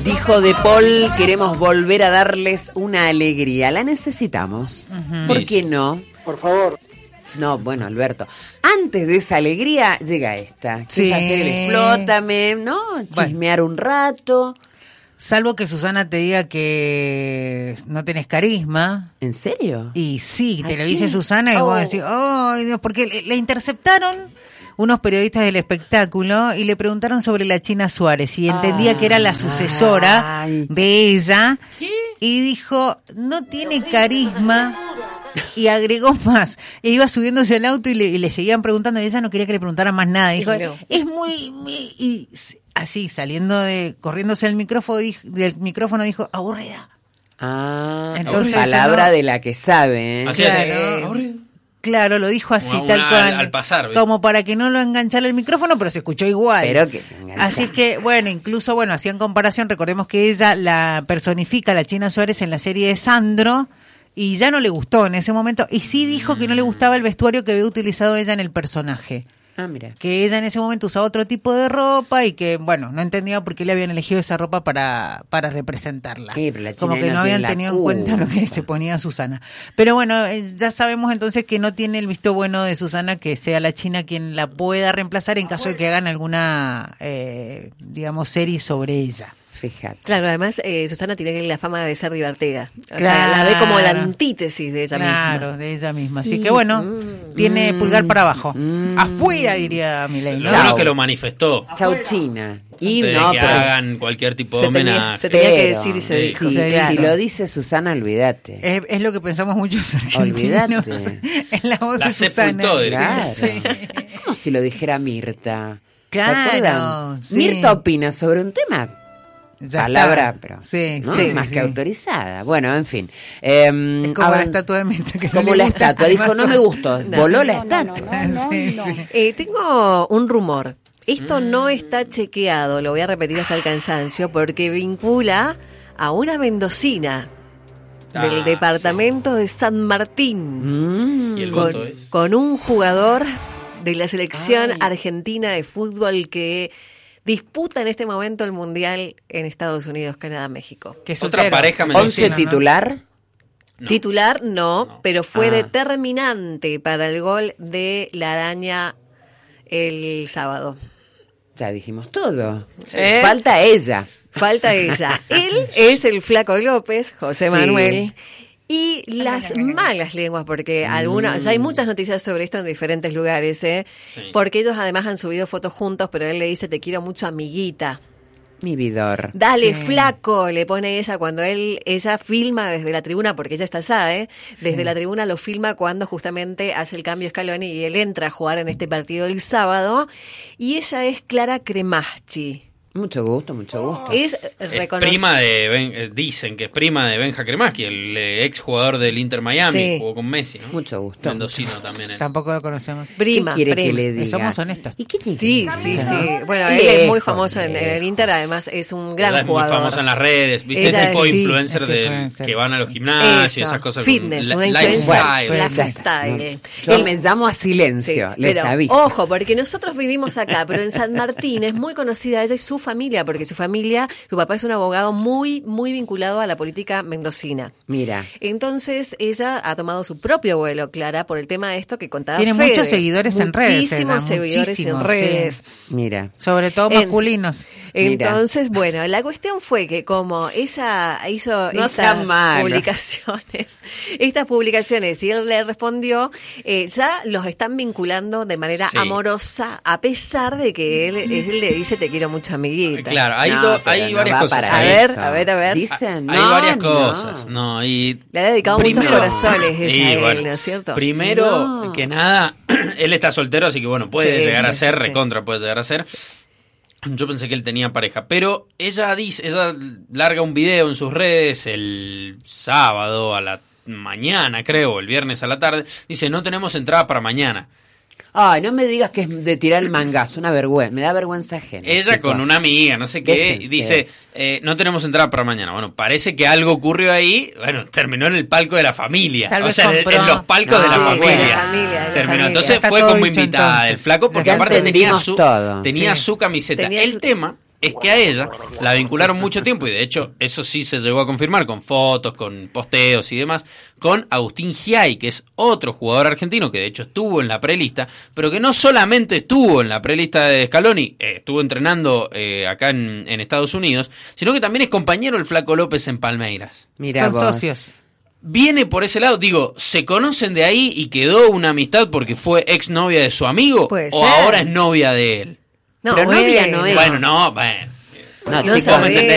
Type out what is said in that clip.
Dijo De Paul, queremos volver a darles una alegría. La necesitamos. ¿Por qué no? Por favor. No, bueno, Alberto. Antes de esa alegría llega esta. Sí. Que es hacer el explótame, ¿no? Chismear un rato. Salvo que Susana te diga que no tenés carisma. ¿En serio? Y sí, te ¿A lo dice quién? Susana y vos decís, ¡ay, Dios! Porque la interceptaron unos periodistas del espectáculo y le preguntaron sobre la China Suárez y entendía que era la sucesora de ella. ¿Qué? Y dijo, no tiene carisma. Y agregó más. E iba subiéndose al auto y le seguían preguntando y ella no quería que le preguntaran más nada. Dijo, es muy... Y así, corriéndose del micrófono dijo, aburrida. Entonces, palabra de la que sabe, ¿eh? Así Claro. Claro, lo dijo así, tal cual. Al pasar, ¿viste? Como para que no lo enganchara el micrófono, pero se escuchó igual. Pero que así que, incluso, hacían comparación. Recordemos que ella la personifica, la China Suárez, en la serie de Sandro, y ya no le gustó en ese momento. Y sí dijo que no le gustaba el vestuario que había utilizado ella en el personaje. Mira. Que ella en ese momento usaba otro tipo de ropa y que, no entendía por qué le habían elegido esa ropa para representarla. Sí, pero la China como que no habían tenido en cuenta lo que se ponía Susana. Pero ya sabemos entonces que no tiene el visto bueno de Susana que sea la China quien la pueda reemplazar en caso de que hagan alguna, serie sobre ella. Fíjate. Claro, además Susana tiene la fama de ser divertida. O sea, la ve como la antítesis de ella misma. Claro, de ella misma. Así que tiene pulgar para abajo. Afuera, diría Milei. Lo bueno es que lo manifestó. Chau, China. Y Antes de que hagan cualquier tipo de homenaje. Se tenía que decir y se dijo. Si lo dice Susana, olvídate. Es lo que pensamos muchos argentinos. Olvídate. En la voz La de Susana. sepultó, Claro. Sí. Como si lo dijera Mirta. Claro, ¿Se acuerdan? sí. Mirta opina sobre un tema. Ya Palabra, está. pero Sí, ¿no? sí, más sí. que autorizada. Bueno, en fin. Es como la estatua de Mirta. Que como no la le gusta, estatua. Dijo, además, no me gustó. Voló la estatua. Sí. Tengo un rumor. Esto no está chequeado, lo voy a repetir hasta el cansancio, porque vincula a una mendocina del departamento de San Martín. Y el voto es. Con un jugador de la selección argentina de fútbol que disputa en este momento el Mundial en Estados Unidos, Canadá, México. Que es Otra soltero. pareja 11 mendocina. titular. No. Titular no, pero fue Ah. determinante para el gol de la araña el sábado. Ya dijimos todo. ¿Eh? Falta ella. Falta ella. Él es el Flaco López, José Sí. Manuel. Y las malas lenguas, porque algunas, ya hay muchas noticias sobre esto en diferentes lugares, Sí. porque ellos además han subido fotos juntos, pero él le dice, te quiero mucho, amiguita. Mi vidor. Dale, Sí. flaco, le pone ella cuando ella filma desde la tribuna, porque ella está allá, desde la tribuna lo filma cuando justamente hace el cambio Scaloni y él entra a jugar en este partido el sábado, y ella es Clara Cremaschi. Mucho gusto, mucho gusto. Es Es reconocida. prima de dicen que es prima de Benja Cremaschi, el ex jugador del Inter Miami, Sí. jugó con Messi, ¿no? Mucho gusto. Mendocino también. Tampoco lo conocemos. Prima, ¿Qué quiere prima. que le diga? Somos honestos. ¿Y qué tiene Sí, que sí, ver? sí. Bueno, Lejos, él es muy famoso en el lejos. Inter, además es un Ella gran es muy jugador. famosa en las redes, ¿viste? Ella Es tipo es- sí, influencer es influencer. que van a los gimnasios, Eso, esas cosas. fitness, con una lifestyle. influencer, Lifestyle. lifestyle. Yo Él- me llamo a silencio, Sí, les pero, aviso. ojo, porque nosotros vivimos acá, pero en San Martín es muy conocida ella y su familia, porque su papá es un abogado muy, muy vinculado a la política mendocina. Mira, Entonces ella ha tomado su propio vuelo, Clara, por el tema de esto que contaba Tiene Fede. muchos seguidores en redes, Muchísimos ella, seguidores muchísimos, en redes. mira. Sobre todo En- masculinos. Mira. Entonces, bueno, la cuestión fue que como ella hizo No sean malos. estas publicaciones, y él le respondió, ya los están vinculando de manera Sí. amorosa, a pesar de que él le dice te quiero mucho, amiguita. Claro, hay, No, hay pero no varias va cosas. para A ahí. ver, eso. a ver. Dicen, Hay no, varias no. cosas, ¿no? Y Le ha dedicado muchos corazones esa a él, bueno, ¿no es cierto? Primero No. que nada, él está soltero, así que bueno, puede Sí, llegar a sí, ser, sí. recontra puede llegar a ser. Yo pensé que él tenía pareja, pero ella larga un video en sus redes el sábado a la mañana, creo, el viernes a la tarde, dice, no tenemos entrada para mañana. Ay, no me digas que es de tirar el mangazo, una vergüenza, me da vergüenza ajena. Ella chicos. con una amiga, no sé qué, Déjense. dice, no tenemos entrada para mañana. Bueno, parece que algo ocurrió ahí, bueno, terminó en el palco de la familia. Tal O vez sea, compró. en los palcos No, de la sí, familia. de la familia, de la Terminó. familia. Entonces Está fue todo como dicho invitada entonces. del flaco porque Ya aparte entendimos todo. tenía Sí. su camiseta. Tenía El su- tema es que a ella la vincularon mucho tiempo, y de hecho eso sí se llegó a confirmar con fotos, con posteos y demás, con Agustín Giai, que es otro jugador argentino que de hecho estuvo en la prelista, pero que no solamente estuvo en la prelista de Scaloni, estuvo entrenando acá en Estados Unidos, sino que también es compañero del Flaco López en Palmeiras. Son socios. Viene por ese lado, digo, ¿se conocen de ahí y quedó una amistad porque fue ex novia de su amigo? Puede ¿O ser. ahora es novia de él? No, Pero novia no es. Bueno, no, bueno. No, No chicos, sabés.